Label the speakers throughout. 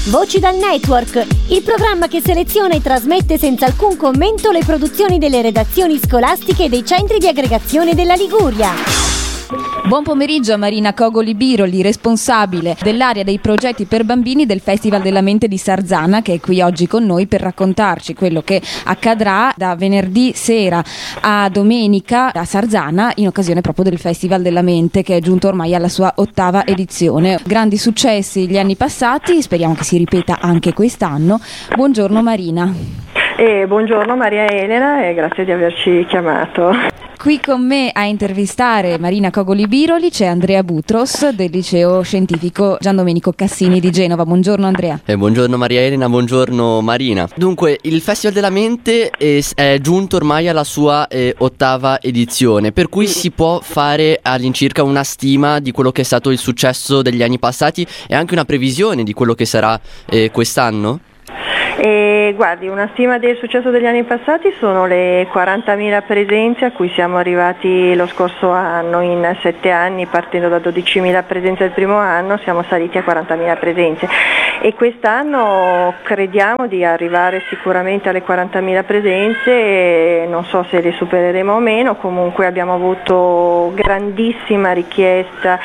Speaker 1: Voci dal Network, il programma che seleziona e trasmette senza alcun commento le produzioni delle redazioni scolastiche dei centri di aggregazione della Liguria.
Speaker 2: Buon pomeriggio a Marina Cogoli-Biroli, responsabile dell'area dei progetti per bambini del Festival della Mente di Sarzana, che è qui oggi con noi per raccontarci quello che accadrà da venerdì sera a domenica a Sarzana in occasione proprio del Festival della Mente, che è giunto ormai alla sua 8ª edizione. Grandi successi gli anni passati, speriamo che si ripeta anche quest'anno. Buongiorno Marina.
Speaker 3: Buongiorno Maria Elena e grazie di averci chiamato.
Speaker 2: Qui con me a intervistare Marina Cogoli-Biroli c'è Andrea Butros del liceo scientifico Gian Domenico Cassini di Genova. Buongiorno Andrea.
Speaker 4: Buongiorno Maria Elena, buongiorno Marina. Dunque, il Festival della Mente è giunto ormai alla sua 8ª edizione, per cui si può fare all'incirca una stima di quello che è stato il successo degli anni passati e anche una previsione di quello che sarà quest'anno?
Speaker 3: Guardi, una stima del successo degli anni passati sono le 40.000 presenze a cui siamo arrivati lo scorso anno. In 7 anni, partendo da 12.000 presenze il primo anno, siamo saliti a 40.000 presenze e quest'anno crediamo di arrivare sicuramente alle 40.000 presenze, non so se le supereremo o meno. Comunque abbiamo avuto grandissima richiesta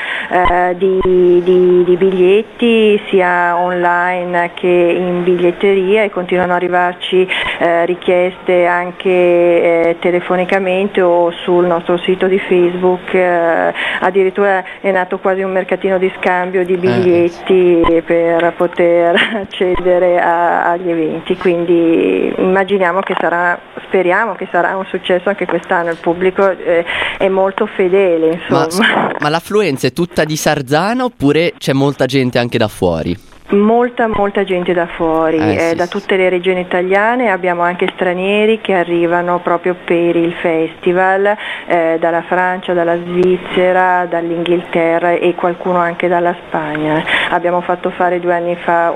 Speaker 3: di biglietti sia online che in biglietteria, e continuano ad arrivarci richieste anche telefonicamente o sul nostro sito di Facebook. Addirittura è nato quasi un mercatino di scambio di biglietti per poter accedere agli eventi, quindi speriamo che sarà un successo anche quest'anno. Il pubblico è molto fedele, insomma.
Speaker 4: Ma l'affluenza è tutta di Sarzana oppure c'è molta gente anche da fuori?
Speaker 3: Molta gente da fuori,
Speaker 4: sì.
Speaker 3: Da tutte le regioni italiane. Abbiamo anche stranieri che arrivano proprio per il festival, dalla Francia, dalla Svizzera, dall'Inghilterra e qualcuno anche dalla Spagna. Abbiamo fatto fare 2 anni fa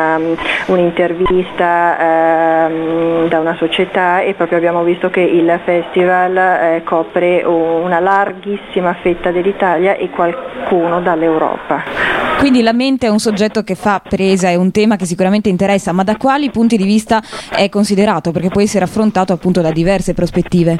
Speaker 3: un'intervista da una società e proprio abbiamo visto che il festival copre una larghissima fetta dell'Italia e qualcuno dall'Europa.
Speaker 2: Quindi la mente è un soggetto che fa presa, è un tema che sicuramente interessa, ma da quali punti di vista è considerato? Perché può essere affrontato appunto da diverse prospettive.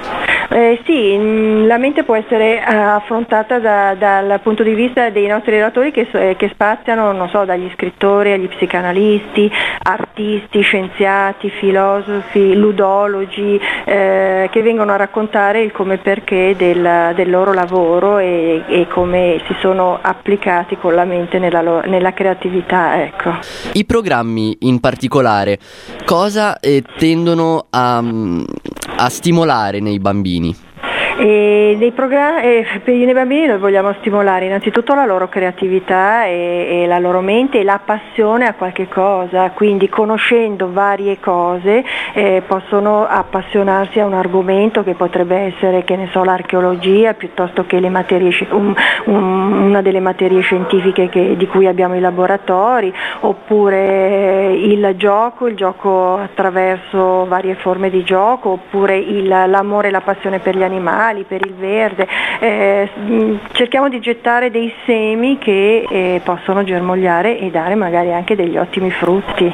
Speaker 3: Sì, la mente può essere affrontata dal punto di vista dei nostri relatori che spaziano, non so, dagli scrittori agli psicanalisti, artisti, scienziati, filosofi, ludologi, che vengono a raccontare il come e perché del loro lavoro e come si sono applicati con la mente nella creatività, ecco.
Speaker 4: I programmi in particolare cosa tendono a stimolare nei bambini?
Speaker 3: Nei bambini noi vogliamo stimolare innanzitutto la loro creatività e la loro mente e la passione a qualche cosa, quindi conoscendo varie cose possono appassionarsi a un argomento che potrebbe essere, che ne so, l'archeologia piuttosto che le materie, una delle materie scientifiche di cui abbiamo i laboratori, oppure il gioco attraverso varie forme di gioco, oppure l'amore e la passione per gli animali, per il verde. Cerchiamo di gettare dei semi che possono germogliare e dare magari anche degli ottimi frutti.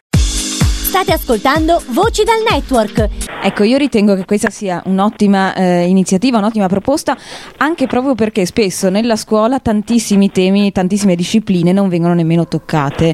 Speaker 1: State ascoltando Voci dal Network.
Speaker 2: Ecco, io ritengo che questa sia un'ottima iniziativa, un'ottima proposta, anche proprio perché spesso nella scuola tantissimi temi, tantissime discipline non vengono nemmeno toccate.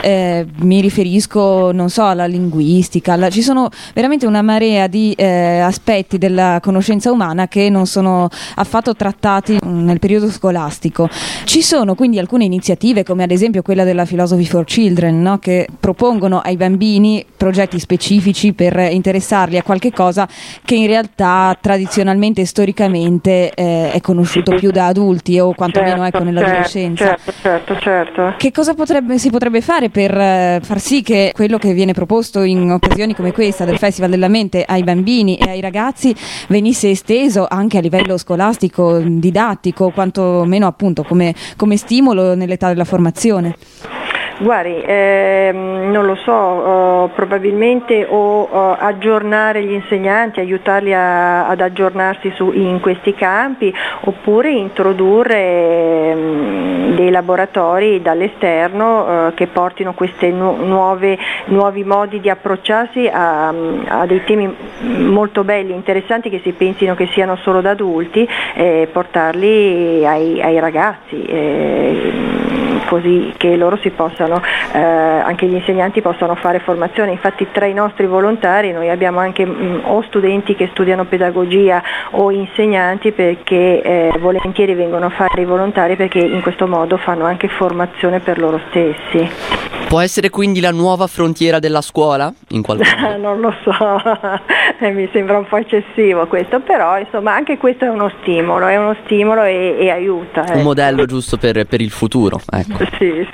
Speaker 2: Mi riferisco, non so, alla linguistica, ci sono veramente una marea di aspetti della conoscenza umana che non sono affatto trattati nel periodo scolastico. Ci sono quindi alcune iniziative, come ad esempio quella della Philosophy for Children, no? Che propongono ai bambini progetti specifici per interessarli a qualche cosa che in realtà tradizionalmente e storicamente è conosciuto più da adulti o quantomeno nell'adolescenza.
Speaker 3: Certo.
Speaker 2: Che cosa si potrebbe fare per far sì che quello che viene proposto in occasioni come questa del Festival della Mente ai bambini e ai ragazzi venisse esteso anche a livello scolastico, didattico, quantomeno appunto come stimolo nell'età della formazione?
Speaker 3: Guardi, non lo so, probabilmente aggiornare gli insegnanti, aiutarli ad aggiornarsi in questi campi, oppure introdurre dei laboratori dall'esterno che portino questi nuovi modi di approcciarsi a dei temi molto belli, interessanti, che si pensino che siano solo da adulti, portarli ai ragazzi, così che loro si possano, anche gli insegnanti possano fare formazione. Infatti tra i nostri volontari noi abbiamo anche o studenti che studiano pedagogia o insegnanti, perché volentieri vengono a fare i volontari, perché in questo modo fanno anche formazione per loro stessi.
Speaker 4: Può essere quindi la nuova frontiera della scuola? In qualche modo?
Speaker 3: Non lo so, mi sembra un po' eccessivo questo, però insomma anche questo è uno stimolo e aiuta.
Speaker 4: Un modello giusto per il futuro, ecco.
Speaker 3: Sì.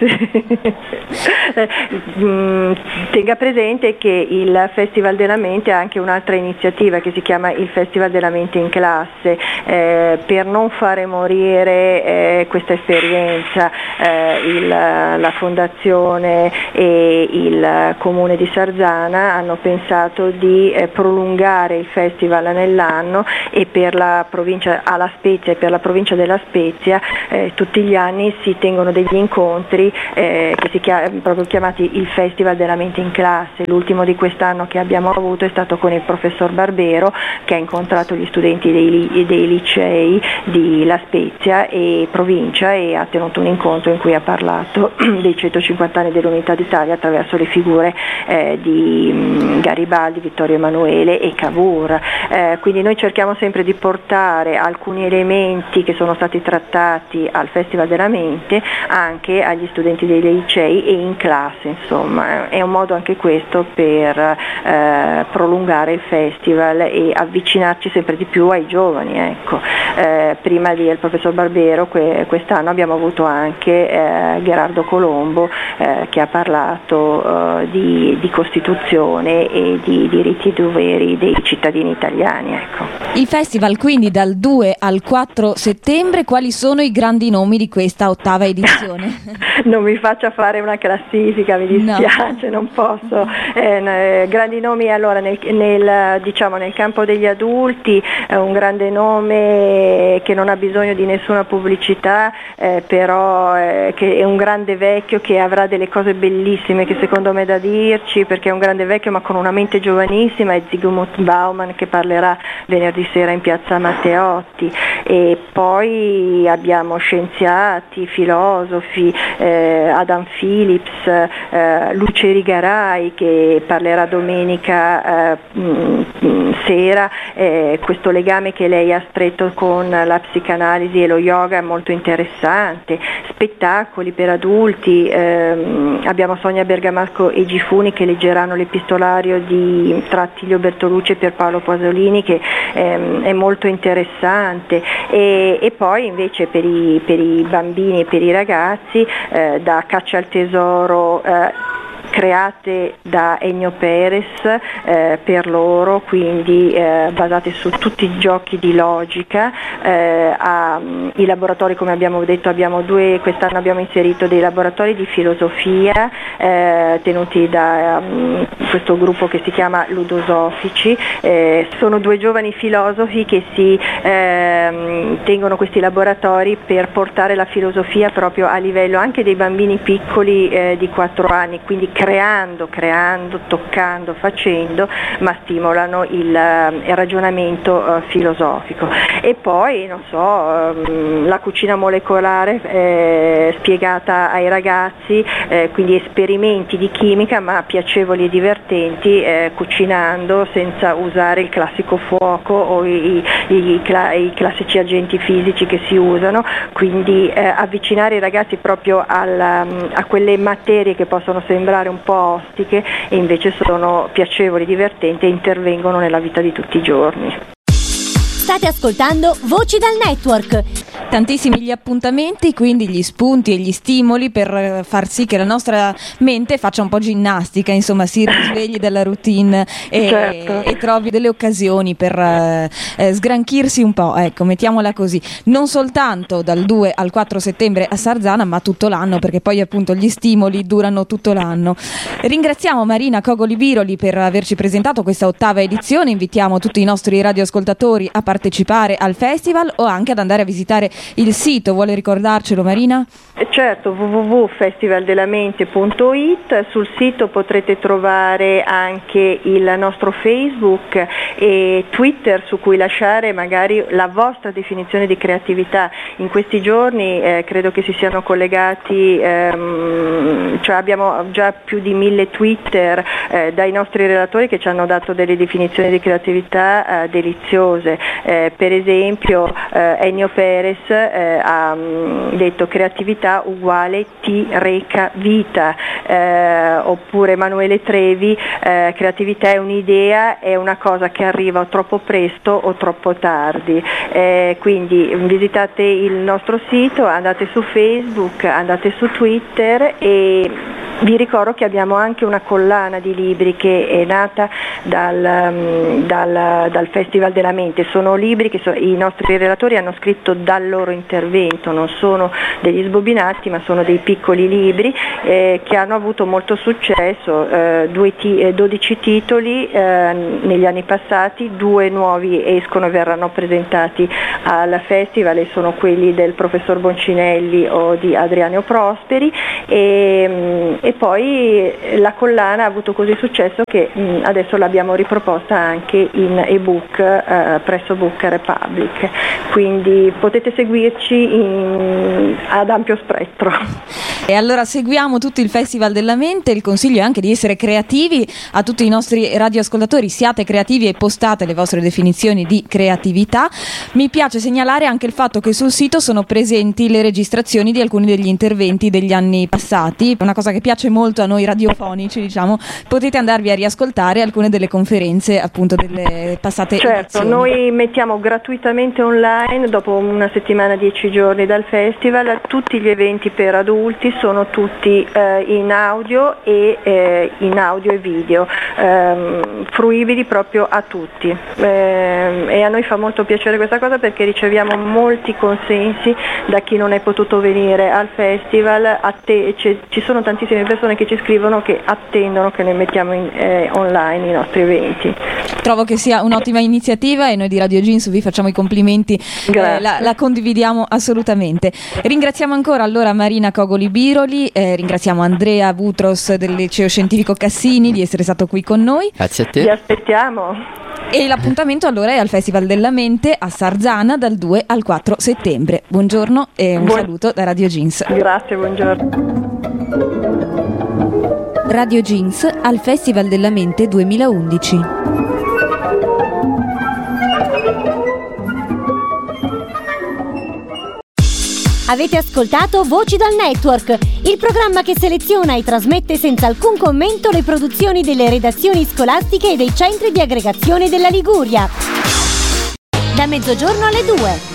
Speaker 3: Tenga presente che il Festival della Mente ha anche un'altra iniziativa che si chiama il Festival della Mente in classe, per non fare morire questa esperienza. La Fondazione e il Comune di Sarzana hanno pensato di prolungare il festival nell'anno, e per la provincia alla Spezia e per la provincia della Spezia tutti gli anni si tengono degli incontri che si proprio chiamati il Festival della Mente in classe. L'ultimo di quest'anno che abbiamo avuto è stato con il professor Barbero, che ha incontrato gli studenti dei licei di La Spezia e provincia, e ha tenuto un incontro in cui ha parlato dei 150 anni dell'Unità d'Italia attraverso le figure di Garibaldi, Vittorio Emanuele e Cavour. Quindi noi cerchiamo sempre di portare alcuni elementi che sono stati trattati al Festival della Mente anche agli studenti dei licei e in classe, insomma è un modo anche questo per prolungare il festival e avvicinarci sempre di più ai giovani, ecco. Prima del professor Barbero quest'anno abbiamo avuto anche Gherardo Colombo, che ha parlato di Costituzione e di diritti e doveri dei cittadini italiani, ecco.
Speaker 2: Il festival quindi dal 2 al 4 settembre, quali sono i grandi nomi di questa 8ª edizione?
Speaker 3: Non mi faccia fare una classifica, mi dispiace, no. Non posso. Grandi nomi, allora nel campo degli adulti, un grande nome che non ha bisogno di nessuna pubblicità, però che è un grande vecchio che avrà delle cose bellissime che secondo me da dirci, perché è un grande vecchio ma con una mente giovanissima, è Zygmunt Bauman, che parlerà venerdì sera in piazza Matteotti. E poi abbiamo scienziati, filosofi, Adam Phillips, Luce Rigarai, che parlerà domenica sera. Questo legame che lei ha stretto con la psicanalisi e lo yoga è molto interessante. Spettacoli per adulti, abbiamo Sonia Bergamasco e Gifuni che leggeranno l'epistolario di tra Attilio Bertolucci e Pierpaolo Pasolini, che è molto interessante, e poi invece per i bambini e per i ragazzi da Caccia al tesoro create da Ennio Perez per loro, quindi basate su tutti i giochi di logica. I laboratori, come abbiamo detto, quest'anno abbiamo inserito dei laboratori di filosofia tenuti da questo gruppo che si chiama Ludosofici. Sono 2 giovani filosofi che si tengono questi laboratori per portare la filosofia proprio a livello anche dei bambini piccoli di 4 anni, quindi creando, toccando, facendo, ma stimolano il ragionamento filosofico. E poi, non so, la cucina molecolare spiegata ai ragazzi, quindi esperimenti di chimica ma piacevoli e divertenti, cucinando senza usare il classico fuoco o i classici agenti fisici che si usano, quindi avvicinare i ragazzi proprio a quelle materie che possono sembrare un po' ostiche e invece sono piacevoli, divertenti e intervengono nella vita di tutti i giorni.
Speaker 1: State ascoltando Voci dal Network.
Speaker 2: Tantissimi gli appuntamenti, quindi gli spunti e gli stimoli per far sì che la nostra mente faccia un po' ginnastica, insomma si risvegli dalla routine e trovi delle occasioni per sgranchirsi un po', ecco, mettiamola così, non soltanto dal 2 al 4 settembre a Sarzana, ma tutto l'anno, perché poi appunto gli stimoli durano tutto l'anno. Ringraziamo Marina Cogoli-Biroli per averci presentato questa 8ª edizione, invitiamo tutti i nostri radioascoltatori a partecipare al festival o anche ad andare a visitare il sito. Vuole ricordarcelo Marina?
Speaker 3: Certo, www.festivaldelamente.it. Sul sito potrete trovare anche il nostro Facebook e Twitter su cui lasciare magari la vostra definizione di creatività. In questi giorni credo che si siano collegati, cioè abbiamo già più di 1000 Twitter dai nostri relatori che ci hanno dato delle definizioni di creatività deliziose. Per esempio Ennio Perez ha detto creatività uguale ti reca vita, oppure Emanuele Trevi, creatività è un'idea, è una cosa che arriva o troppo presto o troppo tardi. Quindi visitate il nostro sito, andate su Facebook, andate su Twitter e vi ricordo che abbiamo anche una collana di libri che è nata dal Festival della Mente. Sono libri che i nostri relatori hanno scritto dal loro intervento, non sono degli sbobinati ma sono dei piccoli libri che hanno avuto molto successo, 12 titoli negli anni passati, 2 nuovi escono e verranno presentati al Festival e sono quelli del professor Boncinelli o di Adriano Prosperi e poi la collana ha avuto così successo che adesso l'abbiamo riproposta anche in ebook presso Book Republic, quindi potete seguirci ad ampio spettro.
Speaker 2: E allora seguiamo tutto il Festival della Mente, il consiglio è anche di essere creativi. A tutti i nostri radioascoltatori, siate creativi e postate le vostre definizioni di creatività. Mi piace segnalare anche il fatto che sul sito sono presenti le registrazioni di alcuni degli interventi degli anni passati, una cosa che piace molto a noi radiofonici, diciamo, potete andarvi a riascoltare alcune delle conferenze appunto delle passate edizioni.
Speaker 3: Noi mettiamo gratuitamente online, dopo una settimana, 10 giorni dal festival, tutti gli eventi per adulti, sono tutti in audio e video, fruibili proprio a tutti, e a noi fa molto piacere questa cosa perché riceviamo molti consensi da chi non è potuto venire al festival. Ci sono tantissime persone che ci scrivono che attendono che noi mettiamo online i nostri eventi.
Speaker 2: Trovo che sia un'ottima iniziativa e noi di Radio Jeans vi facciamo i complimenti, la condividiamo assolutamente. Ringraziamo ancora allora Marina Cogoli-Biroli, ringraziamo Andrea Butros del Liceo Scientifico Cassini di essere stato qui con noi.
Speaker 4: Grazie a te.
Speaker 3: Vi aspettiamo.
Speaker 2: E l'appuntamento allora è al Festival della Mente a Sarzana dal 2 al 4 settembre. Buongiorno e un saluto da Radio Jeans.
Speaker 3: Grazie, buongiorno.
Speaker 1: Radio Jeans al Festival della Mente 2011. Avete ascoltato Voci dal Network, il programma che seleziona e trasmette senza alcun commento le produzioni delle redazioni scolastiche e dei centri di aggregazione della Liguria. Da mezzogiorno alle 2.